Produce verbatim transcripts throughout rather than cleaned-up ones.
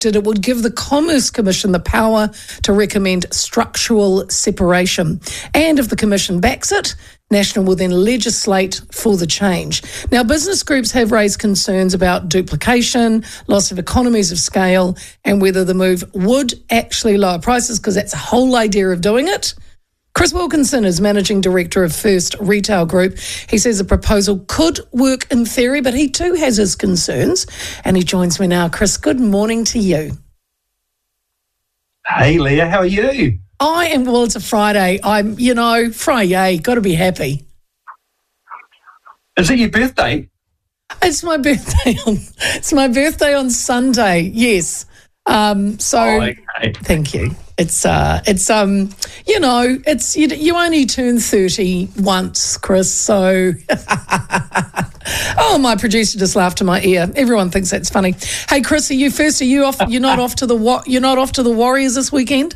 predicted it would give the Commerce Commission the power to recommend structural separation. And if the Commission backs it, National will then legislate for the change. Now, business groups have raised concerns about duplication, loss of economies of scale, and whether the move would actually lower prices, because that's the whole idea of doing it. Chris Wilkinson is Managing Director of First Retail Group. He says the proposal could work in theory, but he too has his concerns. And he joins me now. Chris, good morning to you. Hey, Leah, how are you? I am, well, it's a Friday. I'm, you know, Friday, got to be happy. Is it your birthday? It's my birthday on, it's my birthday on Sunday, yes. Um, so, oh, okay. Thank you. It's, uh, it's, um, you know, it's, you, you only turn thirty once, Chris, so. Oh, my producer just laughed in my ear. Everyone thinks that's funny. Hey, Chris, are you first, are you off, you're not off to the, you're not off to the Warriors this weekend?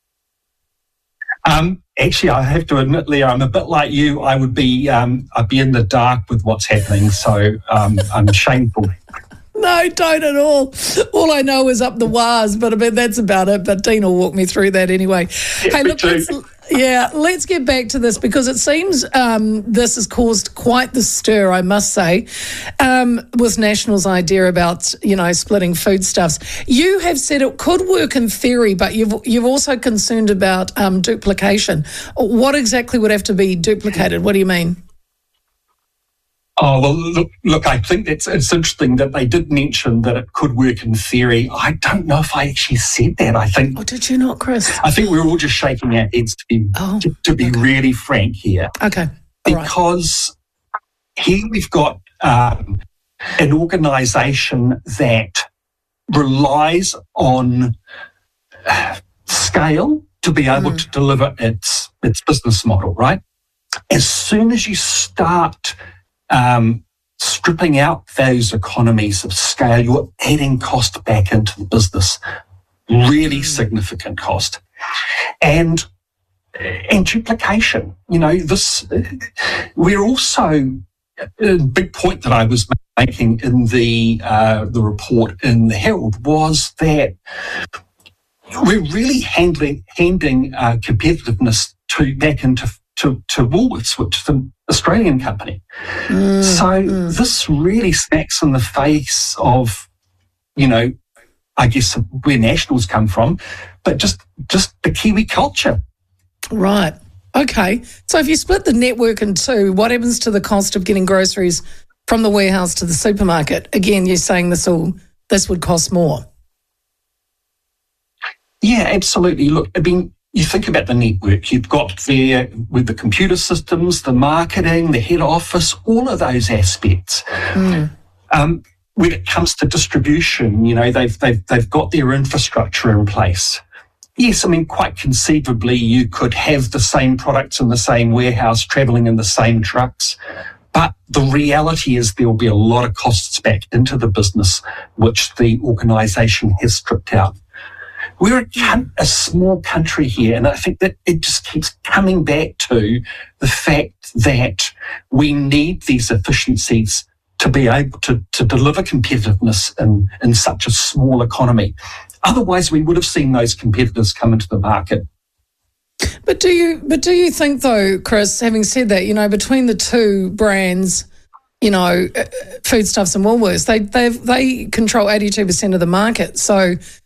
Um, actually, I have to admit, Leah, I'm a bit like you. I would be, um, I'd be in the dark with what's happening, so um, I'm shameful. No, don't at all. All I know is up the wires, but I mean, that's about it. But Dean will walk me through that anyway. Yeah, hey, look, let's, yeah, let's get back to this because it seems um, this has caused quite the stir, I must say, um, with National's idea about, you know, splitting foodstuffs. You have said it could work in theory, but you've you've also concerned about um, duplication. What exactly would have to be duplicated? What do you mean? Oh, well, look, look, I think it's, it's interesting that they did mention that it could work in theory. I don't know if I actually said that. I think... Oh, did you not, Chris? I think we're all just shaking our heads, to be, oh, to, to be okay. really frank here. Okay, all Because right. here we've got um, an organisation that relies on uh, scale to be able mm. to deliver its its business model, right? As soon as you start... Um, stripping out those economies of scale, you're adding cost back into the business, really significant cost, and and duplication. You know, this. We're also a big point that I was making in the uh, the report in the Herald was that we're really handling handing uh, competitiveness to back into to to Woolworths, which is an Australian company. Mm, so mm. this really smacks in the face of, you know, I guess where Nationals come from, but just just the Kiwi culture. Right. Okay. So if you split the network in two, what happens to the cost of getting groceries from the warehouse to the supermarket? Again, you're saying this will this would cost more. Yeah, absolutely. Look, I mean, you think about the network, you've got there with the computer systems, the marketing, the head office, all of those aspects. Mm. Um, when it comes to distribution, you know, they've, they've, they've got their infrastructure in place. Yes, I mean, quite conceivably, you could have the same products in the same warehouse, travelling in the same trucks. But the reality is there will be a lot of costs back into the business, which the organisation has stripped out. We're a, a small country here, and I think that it just keeps coming back to the fact that we need these efficiencies to be able to, to deliver competitiveness in, in such a small economy. Otherwise, we would have seen those competitors come into the market. But do you, but do you think, though, Chris, having said that, you know, between the two brands, you know, Foodstuffs and Woolworths, they they they control eighty-two percent of the market. So